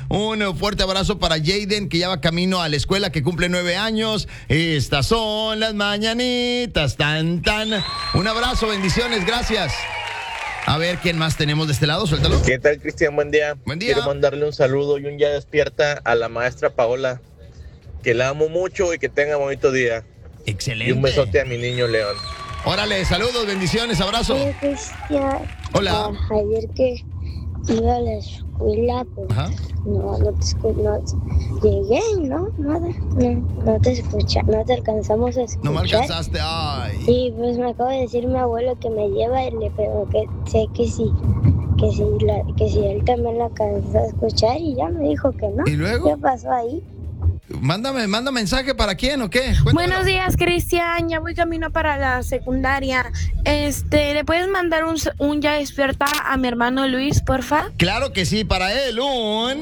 Un fuerte abrazo para Jaden, que ya va camino a la escuela, que cumple 9 años. Estas son las mañanitas, tan, tan. Un abrazo, bendiciones, gracias. A ver, ¿quién más tenemos de este lado? Suéltalo. ¿Qué tal, Cristian? Buen día. Buen día. Quiero mandarle un saludo y un ya despierta a la maestra Paola, que la amo mucho y que tenga bonito día. Excelente. Y un besote a mi niño León. Órale, saludos, bendiciones, abrazo. Oye, Cristian. Hola. Ayer que iba a la escuela, pues Ajá. no llegué, no, nada, no te escucha, no te alcanzamos a escuchar. No me alcanzaste, ay. Y pues me acaba de decir mi abuelo que me lleva y le pregunté que si él también la alcanzó a escuchar y ya me dijo que no. ¿Y luego? ¿Qué pasó ahí? Manda mensaje para quién o qué. Cuéntamelo. Buenos días, Cristian. Ya voy camino para la secundaria. ¿Le puedes mandar un ya despierta a mi hermano Luis, porfa? Claro que sí, para él un...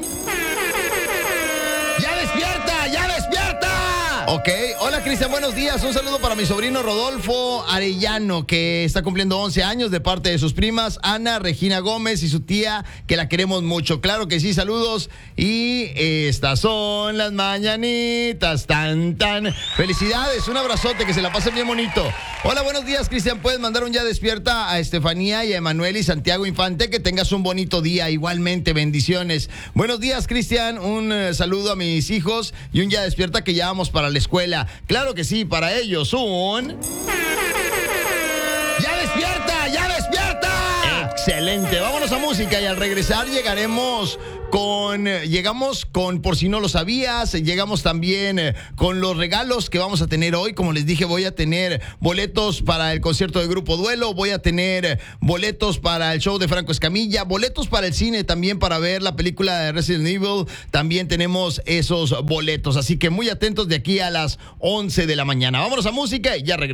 ¡Ya despierta! ¡Ya despierta! Ok, hola Cristian, buenos días. Un saludo para mi sobrino Rodolfo Arellano, que está cumpliendo 11 años, de parte de sus primas Ana, Regina Gómez y su tía, que la queremos mucho. Claro que sí, saludos. Y estas son las mañanitas, tan, tan. Felicidades, un abrazote, que se la pasen bien bonito. Hola, buenos días, Cristian. Puedes mandar un ya despierta a Estefanía y a Emanuel y Santiago Infante. Que tengas un bonito día, igualmente, bendiciones. Buenos días, Cristian. Un saludo a mis hijos y un ya despierta, que ya vamos para la escuela. Claro que sí, para ellos un... ¡Ya despierta! ¡Ya despierta! Excelente, vámonos a música y al regresar llegamos con por si no lo sabías, llegamos también con los regalos que vamos a tener hoy. Como les dije, voy a tener boletos para el concierto de Grupo Duelo, voy a tener boletos para el show de Franco Escamilla, boletos para el cine también, para ver la película de Resident Evil. También tenemos esos boletos, así que muy atentos de aquí a las 11 de la mañana. Vámonos a música y ya regresamos.